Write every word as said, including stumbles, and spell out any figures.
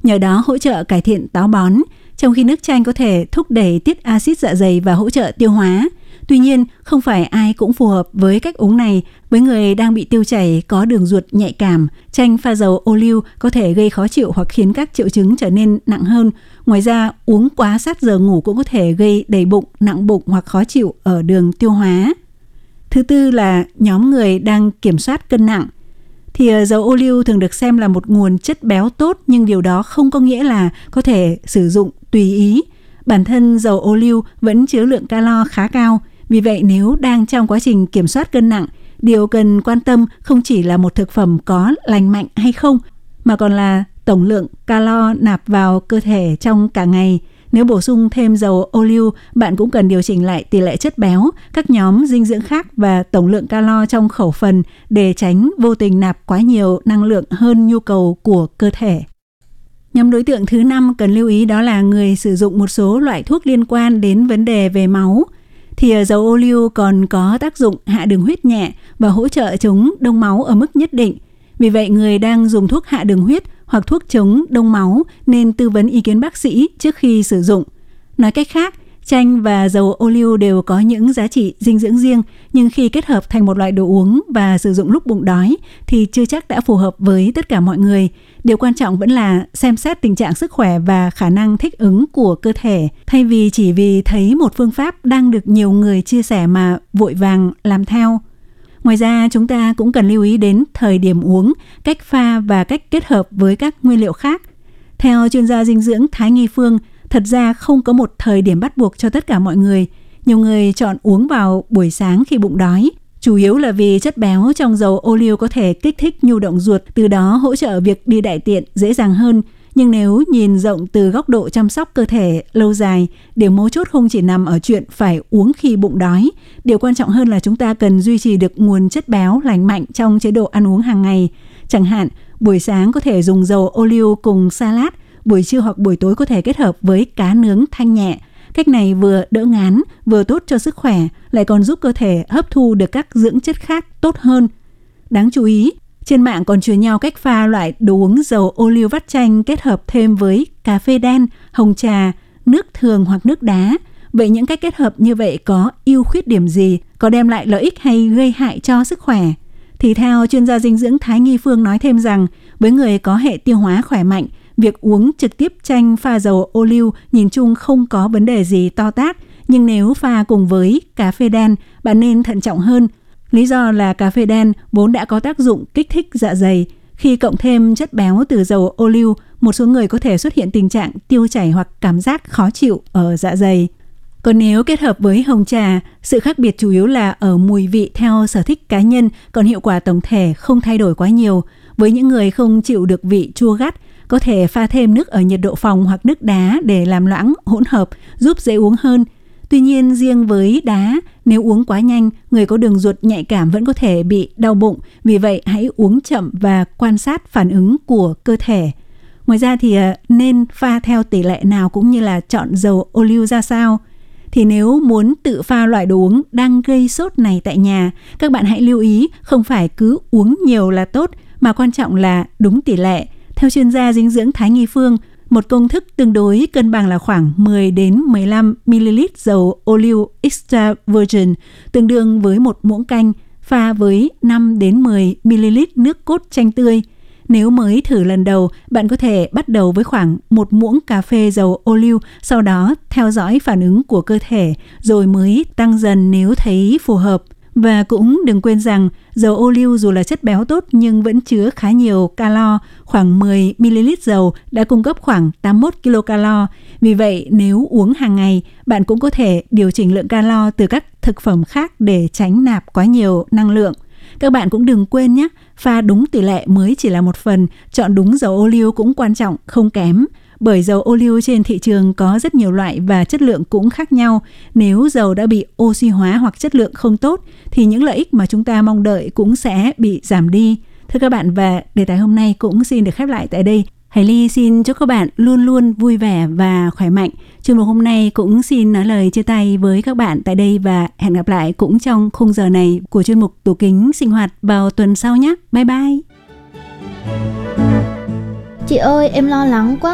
nhờ đó hỗ trợ cải thiện táo bón, trong khi nước chanh có thể thúc đẩy tiết axit dạ dày và hỗ trợ tiêu hóa. Tuy nhiên, không phải ai cũng phù hợp với cách uống này. Với người đang bị tiêu chảy, có đường ruột nhạy cảm, chanh pha dầu ô liu có thể gây khó chịu hoặc khiến các triệu chứng trở nên nặng hơn. Ngoài ra, uống quá sát giờ ngủ cũng có thể gây đầy bụng, nặng bụng hoặc khó chịu ở đường tiêu hóa. Thứ tư là nhóm người đang kiểm soát cân nặng. Thì dầu ô liu thường được xem là một nguồn chất béo tốt, nhưng điều đó không có nghĩa là có thể sử dụng tùy ý. Bản thân dầu ô liu vẫn chứa lượng calo khá cao. Vì vậy, nếu đang trong quá trình kiểm soát cân nặng, điều cần quan tâm không chỉ là một thực phẩm có lành mạnh hay không, mà còn là tổng lượng calo nạp vào cơ thể trong cả ngày. Nếu bổ sung thêm dầu ô liu, bạn cũng cần điều chỉnh lại tỷ lệ chất béo, các nhóm dinh dưỡng khác và tổng lượng calo trong khẩu phần để tránh vô tình nạp quá nhiều năng lượng hơn nhu cầu của cơ thể. Nhóm đối tượng thứ năm cần lưu ý đó là người sử dụng một số loại thuốc liên quan đến vấn đề về máu. Thì dầu ô liu còn có tác dụng hạ đường huyết nhẹ và hỗ trợ chống đông máu ở mức nhất định. Vì vậy, người đang dùng thuốc hạ đường huyết hoặc thuốc chống đông máu nên tư vấn ý kiến bác sĩ trước khi sử dụng. Nói cách khác, chanh và dầu ô liu đều có những giá trị dinh dưỡng riêng, nhưng khi kết hợp thành một loại đồ uống và sử dụng lúc bụng đói thì chưa chắc đã phù hợp với tất cả mọi người. Điều quan trọng vẫn là xem xét tình trạng sức khỏe và khả năng thích ứng của cơ thể, thay vì chỉ vì thấy một phương pháp đang được nhiều người chia sẻ mà vội vàng làm theo. Ngoài ra, chúng ta cũng cần lưu ý đến thời điểm uống, cách pha và cách kết hợp với các nguyên liệu khác. Theo chuyên gia dinh dưỡng Thái Nghi Phương, thật ra không có một thời điểm bắt buộc cho tất cả mọi người. Nhiều người chọn uống vào buổi sáng khi bụng đói, chủ yếu là vì chất béo trong dầu ô liu có thể kích thích nhu động ruột, từ đó hỗ trợ việc đi đại tiện dễ dàng hơn. Nhưng nếu nhìn rộng từ góc độ chăm sóc cơ thể lâu dài, điểm mấu chốt không chỉ nằm ở chuyện phải uống khi bụng đói. Điều quan trọng hơn là chúng ta cần duy trì được nguồn chất béo lành mạnh trong chế độ ăn uống hàng ngày. Chẳng hạn, buổi sáng có thể dùng dầu ô liu cùng salad, buổi trưa hoặc buổi tối có thể kết hợp với cá nướng thanh nhẹ. Cách này vừa đỡ ngán, vừa tốt cho sức khỏe, lại còn giúp cơ thể hấp thu được các dưỡng chất khác tốt hơn. Đáng chú ý, trên mạng còn truyền nhau cách pha loại đồ uống dầu ô liu vắt chanh kết hợp thêm với cà phê đen, hồng trà, nước thường hoặc nước đá. Vậy những cách kết hợp như vậy có ưu khuyết điểm gì? Có đem lại lợi ích hay gây hại cho sức khỏe? Thì theo chuyên gia dinh dưỡng Thái Nghi Phương nói thêm rằng, với người có hệ tiêu hóa khỏe mạnh, việc uống trực tiếp chanh pha dầu ô liu nhìn chung không có vấn đề gì to tát. Nhưng nếu pha cùng với cà phê đen, bạn nên thận trọng hơn. Lý do là cà phê đen vốn đã có tác dụng kích thích dạ dày. Khi cộng thêm chất béo từ dầu ô liu, một số người có thể xuất hiện tình trạng tiêu chảy hoặc cảm giác khó chịu ở dạ dày. Còn nếu kết hợp với hồng trà, sự khác biệt chủ yếu là ở mùi vị theo sở thích cá nhân, còn hiệu quả tổng thể không thay đổi quá nhiều. Với những người không chịu được vị chua gắt, có thể pha thêm nước ở nhiệt độ phòng hoặc nước đá để làm loãng hỗn hợp, giúp dễ uống hơn. Tuy nhiên, riêng với đá, nếu uống quá nhanh, người có đường ruột nhạy cảm vẫn có thể bị đau bụng. Vì vậy, hãy uống chậm và quan sát phản ứng của cơ thể. Ngoài ra thì nên pha theo tỷ lệ nào cũng như là chọn dầu ô liu ra sao. Thì nếu muốn tự pha loại đồ uống đang gây sốt này tại nhà, các bạn hãy lưu ý không phải cứ uống nhiều là tốt, mà quan trọng là đúng tỷ lệ. Theo chuyên gia dinh dưỡng Thái Nghi Phương, một công thức tương đối cân bằng là khoảng mười đến mười lăm mi-li-lít dầu ô liu extra virgin, tương đương với một muỗng canh, pha với năm đến mười mi-li-lít nước cốt chanh tươi. Nếu mới thử lần đầu, bạn có thể bắt đầu với khoảng một muỗng cà phê dầu ô liu, sau đó theo dõi phản ứng của cơ thể, rồi mới tăng dần nếu thấy phù hợp. Và cũng đừng quên rằng dầu ô liu dù là chất béo tốt nhưng vẫn chứa khá nhiều calo, khoảng mười mi-li-lít dầu đã cung cấp khoảng tám mươi mốt ki-lô-calo. Vì vậy, nếu uống hàng ngày, bạn cũng có thể điều chỉnh lượng calo từ các thực phẩm khác để tránh nạp quá nhiều năng lượng. Các bạn cũng đừng quên nhé, pha đúng tỷ lệ mới chỉ là một phần, chọn đúng dầu ô liu cũng quan trọng không kém. Bởi dầu ô liu trên thị trường có rất nhiều loại và chất lượng cũng khác nhau. Nếu dầu đã bị oxy hóa hoặc chất lượng không tốt, thì những lợi ích mà chúng ta mong đợi cũng sẽ bị giảm đi. Thưa các bạn, và đề tài hôm nay cũng xin được khép lại tại đây. Hải Ly xin chúc các bạn luôn luôn vui vẻ và khỏe mạnh. Chương mục hôm nay cũng xin nói lời chia tay với các bạn tại đây và hẹn gặp lại cũng trong khung giờ này của chuyên mục Tủ Kính Sinh Hoạt vào tuần sau nhé. Bye bye! Chị ơi, em lo lắng quá.